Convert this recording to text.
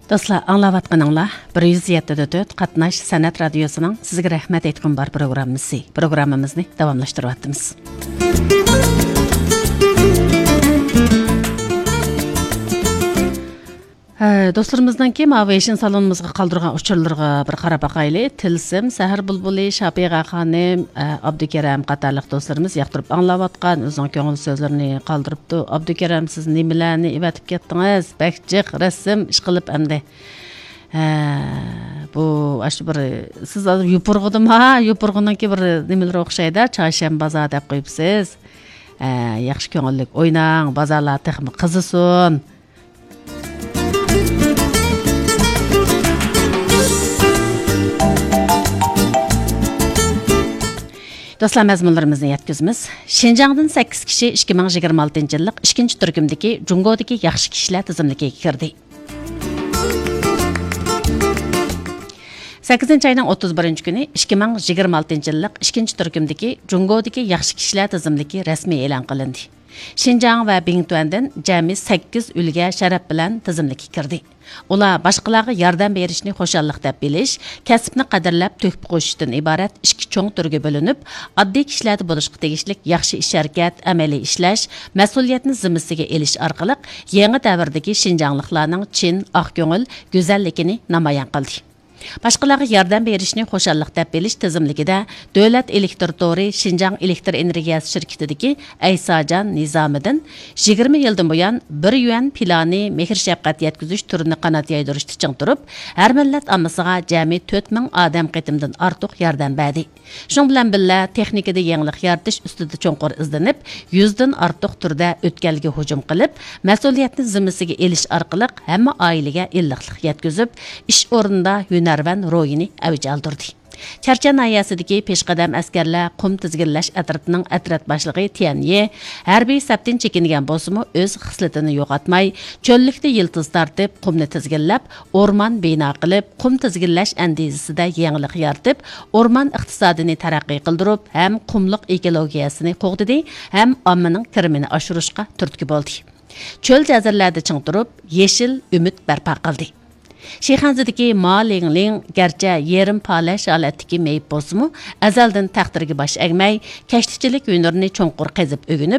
Dostlar, anlavatqanыңlar 107.4 Qatnash San'at radiosuning sizga rahmat aytqim bor programmamizni davomlashtiryapmiz. Dostlarımızdan ki Mavişin salonumuzga qaldırgan uçurlarga bir qarab baqaylı. Tilsim, Sahar Bulbuli, Şafiqa xanim, Abdukeram qatarlıq dostlarımız yaqtırıp anlavatqan özün köngül sözlerini qaldırıpdı. Abdukeram, siz nimalarni evatib ketdingiz? Bakjiq, rasm ish qilib endi. Bu aşı bir siz yupurg'udim yupurg'uniki bir nimalar o'xshaydi. Çarşamba bozor deb qo'yibsiz. Yaxshi ko'ngillik o'ynang, bozorlar texmi qizisin. Dostlar, məzmunlarımızı yetkizimiz. Şinjandan 8 kişi 2026 yıllık 2. turkumdaki Jungodaki yaxshi kişiler tizimligiga kirdi. 8 ayının 31 günü 2026 yıllık 2. turkumdaki Jungodaki yaxshi kişiler tizimligi rasmiy e'lon qilindi. Şinjan ve Bingtuan'dan jami 8 ülge şarap bilan tizimligiga kirdi. Ular boshqalarga yordam berishni xo'shallik deb bilish, kasbni qadrlab to'kib qo'yishdan iborat ikki cho'ng turga bo'linib, oddiy kishilarda bo'lishga tegishlik yaxshi ish harakat, amaliy ishlash, mas'uliyatni zimmasiga elish orqali yangi davrdagi shinjanliklarning chin, oqko'ngil go'zalligini namoyon qildi. Boshqalarga yordam berishni xo'shallik deb bilish tizimligida Davlat elektr tori Şinjan elektr energiyasi shirkatidagi Aysajan Nizomiddin 20 yildan buyon 1 yuan plani mehr shafqat yetkazish turini qanot yaydirishda ching turib, har millat ommasiga jami 4000 odam qitimdan ortiq yordam berdi. Shuning bilan birga texnikada yangilik yaratish ustida cho'nqur izlanib, 100 dan ortiq turda o'tkalga hujum qilib, mas'uliyatni zimmasiga elish orqali hamma oilaga illiqlik yetkazib, ish o'rnida Narvan ro'yini avj oldirdi. Charchan nahiyasidagi peshqadam askarlar qum tizginlash atratining atrat boshlig'i Tianye harbiy sabtin chekingan bo'lsa-mu o'z xislatini yo'qotmay, cho'llikda yiltiz tortib, qumni tizginlab, o'rmon bino qilib, qum tizginlash andizasida yangilik yaratib, o'rmon iqtisodini taraqqiy qildirib, ham qumliq ekologiyasini qo'g'didi, ham ommaning kirimini oshirishga turtki bo'ldi. Cho'l jazirlarda ching turib, yeshil umid barpo qildi. Sheyxanzadagi Malingling garchi yerim palash holatdagi meyib bo'lsa-mu, azaldan taqdirga bosh egmay, kashtichilik hunarini cho'nqur qazib o'ginib,